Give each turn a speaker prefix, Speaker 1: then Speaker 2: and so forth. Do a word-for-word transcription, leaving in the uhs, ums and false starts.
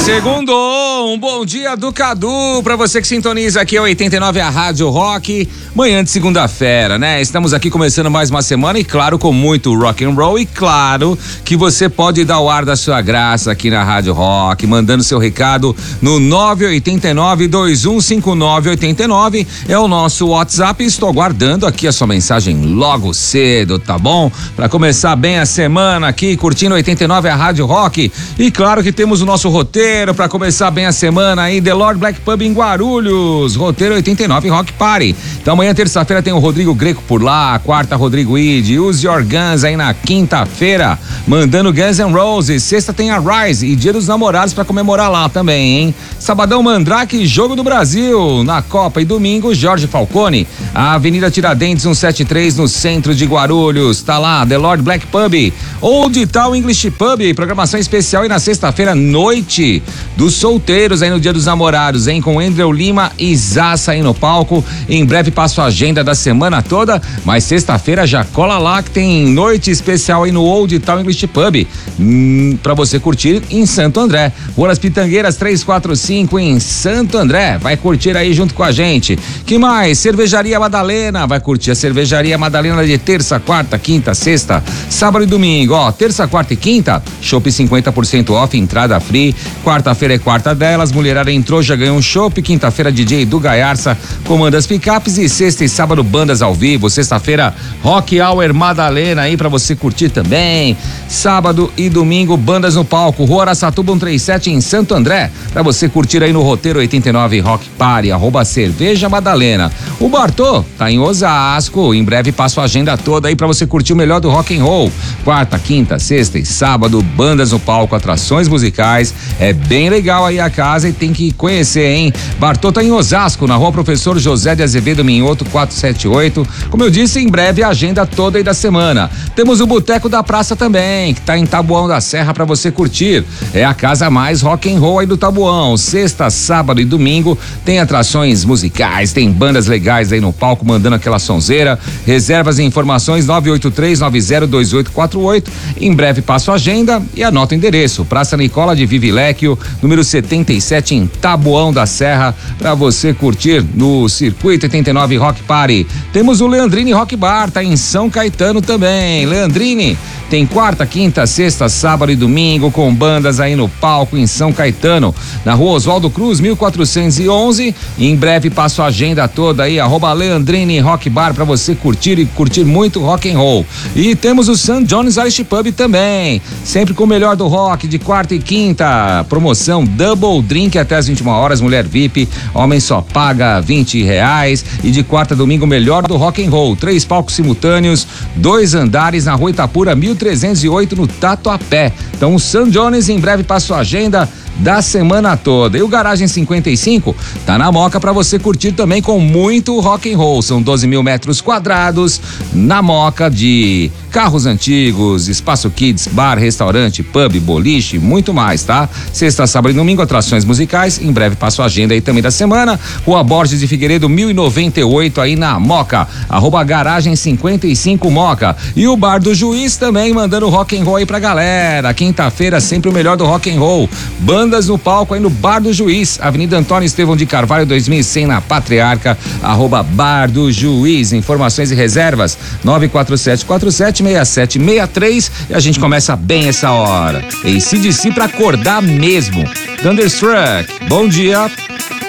Speaker 1: Segundou, um bom dia do Cadu pra você que sintoniza aqui a oitenta e nove, a Rádio Rock, manhã de segunda-feira, né? Estamos aqui começando mais uma semana e claro, com muito rock and roll e claro que você pode dar o ar da sua graça aqui na Rádio Rock, mandando seu recado no nove oito nove, dois um cinco nove oito nove, é o nosso WhatsApp. Estou aguardando aqui a sua mensagem logo cedo, tá bom? Pra começar bem a semana aqui, curtindo oitenta e nove, a Rádio Rock. E claro que temos o nosso roteiro para começar bem a semana aí, The Lord Black Pub em Guarulhos, roteiro oitenta e nove Rock Party. Então amanhã, terça-feira, tem o Rodrigo Greco por lá, quarta Rodrigo Ide, Use Your Guns aí na quinta-feira, mandando Guns N' Roses, sexta tem a Rise e Dia dos Namorados para comemorar lá também, hein? Sabadão, Mandrake, Jogo do Brasil na Copa, e domingo Jorge Falcone, a Avenida Tiradentes cento e setenta e três no centro de Guarulhos, tá lá, The Lord Black Pub, Old Town English Pub, programação especial e na sexta-feira, noite dos solteiros aí no Dia dos Namorados, hein? Com Andrew Lima e Zaça aí no palco. Em breve passo a agenda da semana toda, mas sexta-feira já cola lá que tem noite especial aí no Old Town English Pub, hum, pra você curtir em Santo André. Rua das Pitangueiras trezentos e quarenta e cinco em Santo André. Vai curtir aí junto com a gente. Que mais? Cervejaria Madalena. Vai curtir a Cervejaria Madalena de terça, quarta, quinta, sexta, sábado e domingo. Ó, terça, quarta e quinta, chopp cinquenta por cento off, entrada free. Quarta-feira é quarta delas, mulherada entrou, já ganhou um chopp. Quinta-feira, D J do Gaiarça comanda as picapes e sexta e sábado bandas ao vivo. Sexta-feira, Rock Hour Madalena aí pra você curtir também. Sábado e domingo, bandas no palco. Rua Araçatuba cento e trinta e sete em Santo André, pra você curtir aí no roteiro oitenta e nove Rock Party, arroba Cerveja Madalena. O Bartô tá em Osasco, em breve passo a agenda toda aí pra você curtir o melhor do rock and roll. Quarta, quinta, sexta e sábado, bandas no palco, atrações musicais. É bem legal aí a casa e tem que conhecer, hein? Bartô tá em Osasco, na Rua Professor José de Azevedo Minhoto quatrocentos e setenta e oito. Como eu disse, em breve a agenda toda aí da semana. Temos o Boteco da Praça também, que tá em Taboão da Serra pra você curtir. É a casa mais rock and roll aí do Taboão. Sexta, sábado e domingo tem atrações musicais, tem bandas legais aí no palco mandando aquela sonzeira. Reservas e informações nove oito três nove zero dois oito quatro oito. Em breve passo a agenda e anota o endereço. Praça Nicola de Vivilecchio, número setenta e sete em Taboão da Serra, pra você curtir no Circuito oitenta e nove Rock Party. Temos o Leandrini Rock Bar, tá em São Caetano também. Leandrini tem quarta, quinta, sexta, sábado e domingo com bandas aí no palco em São Caetano, na Rua Oswaldo Cruz mil quatrocentos e onze. Em breve passo a agenda toda aí, arroba Leandrini Rock Bar, pra você curtir e curtir muito rock and roll. E temos o Saint John's Irish Pub também, sempre com o melhor do rock, de quarta e quinta, promoção Double Drink até as vinte e uma horas, mulher V I P, homem só paga vinte reais. E de quarta a domingo, melhor do rock and roll, três palcos simultâneos, dois andares na Rua Itapura mil trezentos e oito no Tatuapé. Então o Saint John's em breve passa a agenda da semana toda. E o Garagem cinquenta e cinco tá na Moca pra você curtir também com muito rock and roll. São doze mil metros quadrados na Moca, de carros antigos, espaço kids, bar, restaurante, pub, boliche, muito mais, tá? Sexta, sábado e domingo, atrações musicais. Em breve passo a agenda aí também da semana. Rua Borges de Figueiredo mil e noventa e oito aí na Moca, arroba Garagem cinquenta e cinco Moca. E o Bar do Juiz também mandando rock and roll aí pra galera. Quinta-feira sempre o melhor do rock and roll. Bandas no palco aí no Bar do Juiz, Avenida Antônio Estevão de Carvalho dois mil e cem na Patriarca, arroba Bar do Juiz. Informações e reservas nove quatro sete quatro sete seis sete seis três. E a gente começa bem essa hora. A C D C pra acordar mesmo. Thunderstruck, bom dia.